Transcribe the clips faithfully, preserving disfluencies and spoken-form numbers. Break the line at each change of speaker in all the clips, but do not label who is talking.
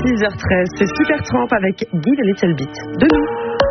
six heures treize, c'est Supertramp avec Give a Little Bit. De nous.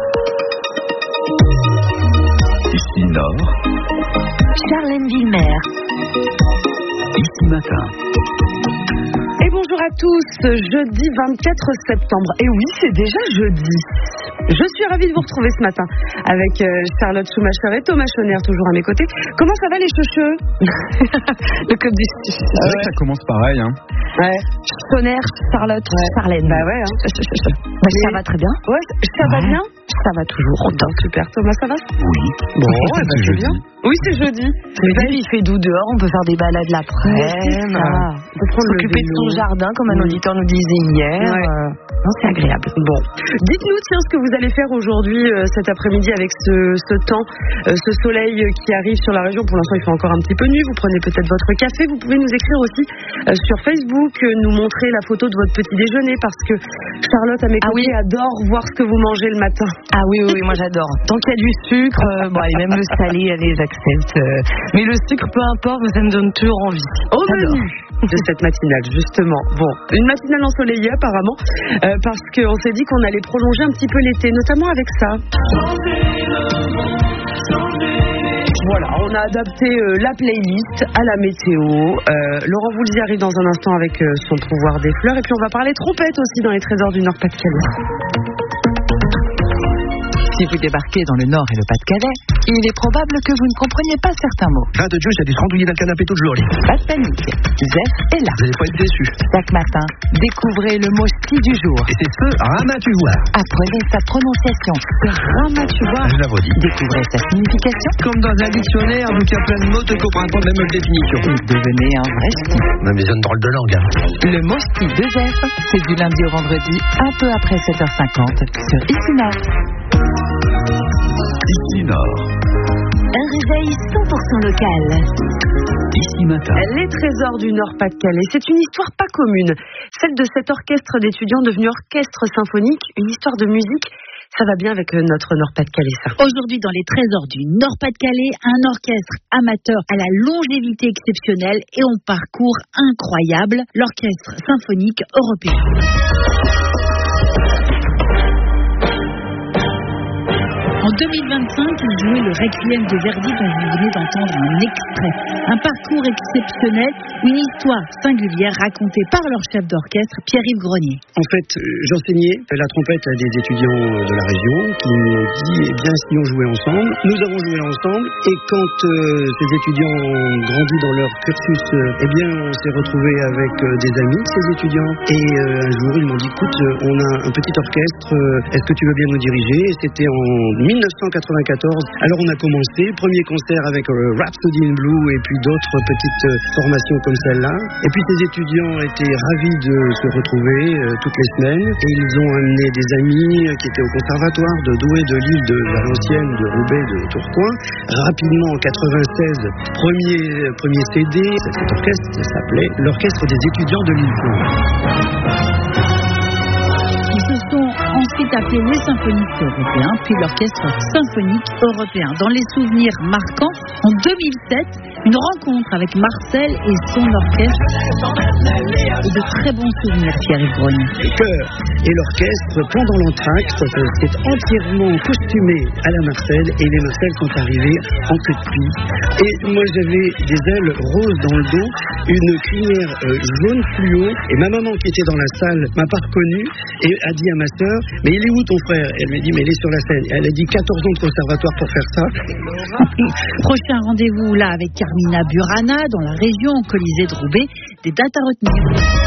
Ici Nord.
Charlène Villemer.
Ici Matin.
Et bonjour à tous, jeudi vingt-quatre septembre. Et oui, c'est déjà jeudi. Je suis ravie de vous retrouver ce matin avec Charlotte Schumacher et Thomas Schoner, toujours à mes côtés. Comment ça va les cheveux? Le code du...
C'est vrai que ça commence pareil, hein.
Ouais.
Schoner, Charlotte, ouais. Charlène.
Bah ouais, hein.
Bah, ça va très bien.
Ouais, ça va
ouais.
bien?
Ça va toujours.
Autant, super. Thomas, ça va?
Oui.
Bon, ouais, bah, c'est bien. Oui, c'est jeudi.
Le jeudi, il fait doux dehors, on peut faire des balades l'après-midi. On peut s'occuper de son jardin, comme un auditeur nous disait hier.
Ouais.
Euh, non, c'est agréable.
Bon. Dites-nous, tiens, ce que vous allez faire aujourd'hui, euh, cet après-midi, avec ce, ce temps, euh, ce soleil qui arrive sur la région. Pour l'instant, il fait encore un petit peu nuit. Vous prenez peut-être votre café. Vous pouvez nous écrire aussi euh, sur Facebook, euh, nous montrer la photo de votre petit déjeuner, parce que Charlotte, à mes
ah
côtés,
oui.
adore voir ce que vous mangez le matin.
Ah oui, oui, oui, moi j'adore. Tant qu'il y a du sucre, euh, bon, et même le salé, allez, j'accepte. Euh, mais le sucre, peu importe, ça me donne toujours envie.
Au menu de cette matinale, justement. Bon, une matinale ensoleillée apparemment, euh, parce qu'on s'est dit qu'on allait prolonger un petit peu l'été, notamment avec ça. Voilà, on a adapté euh, la playlist à la météo. Euh, Laurent Voulzy arrive dans un instant avec euh, son pouvoir des fleurs. Et puis on va parler trompette aussi dans les trésors du Nord-Pas-de-Calais.
Si vous débarquez dans le Nord et le Pas-de-Calais, il est probable que vous ne compreniez pas certains mots.
Ah de Dieu, j'ai dû se randouiller dans le canapé toute journée.
Pas de panique, Zef est là.
Vous n'allez pas être déçus.
Chaque matin, découvrez le mot ski du jour.
Et c'est ce ramatuvoir.
Apprenez sa prononciation. C'est ramatuvoir.
Je la redis.
Découvrez sa signification.
Comme dans un dictionnaire, donc il y a plein de mots, tu comprends pas même la définition.
Et devenez un vrai ski.
Même les zones drôles de langue. Hein.
Le mot ski de Zef, c'est du lundi au vendredi, un peu après sept heures cinquante, sur Ici Nord.
Ici Nord.
Un réveil cent pour cent local.
Ici Matin.
Les trésors du Nord-Pas-de-Calais, c'est une histoire pas commune. Celle de cet orchestre d'étudiants devenu orchestre symphonique, une histoire de musique. Ça va bien avec notre Nord-Pas-de-Calais, ça.
Aujourd'hui, dans les trésors du Nord-Pas-de-Calais, un orchestre amateur à la longévité exceptionnelle et au parcours incroyable, l'Orchestre Symphonique Européen. En deux mille vingt-cinq, il jouait le Requiem de Verdi dont vous venez d'entendre un extrait. Un parcours exceptionnel, une histoire singulière racontée par leur chef d'orchestre, Pierre-Yves Grenier.
En fait, j'enseignais la trompette à des étudiants de la région qui m'ont dit, eh bien, si on jouait ensemble. Nous avons joué ensemble et quand euh, ces étudiants ont grandi dans leur cursus, euh, eh bien, on s'est retrouvés avec euh, des amis de ces étudiants et euh, un jour, ils m'ont dit, écoute, on a un petit orchestre, euh, est-ce que tu veux bien nous diriger? Et c'était en mille neuf cent quatre-vingt-quatorze. Alors on a commencé, premier concert avec euh, Rhapsody in Blue et puis d'autres petites euh, formations comme celle-là. Et puis ces étudiants étaient ravis de se retrouver euh, toutes les semaines et ils ont amené des amis euh, qui étaient au conservatoire de Douai, de Lille, de Valenciennes, de Roubaix, de Tourcoing. Rapidement en quatre-vingt-seize, premier, euh, premier C D, cet orchestre s'appelait l'Orchestre des étudiants de Lille.
Ils se sont ensuite appelés les Symphoniques Européens, puis l'Orchestre Symphonique Européen. Dans les souvenirs marquants, en deux mille sept, une rencontre avec Marcel et son orchestre. Et de très bons souvenirs, Pierre-Yves Grenier.
Le chœur et l'orchestre, pendant l'entracte, c'est entièrement costumé à la Marcel et les Marcel sont arrivés en queue de pie. Et moi j'avais des ailes roses dans le dos, une crinière euh, jaune fluo, et ma maman qui était dans la salle m'a pas reconnue et a dit à ma sœur, mais il est où ton frère? Elle m'a dit, mais il est sur la scène. Elle a dit quatorze ans de conservatoire pour faire ça.
Prochain rendez-vous là avec Carmina Burana dans la région, au Colisée de Roubaix. Des dates à retenir.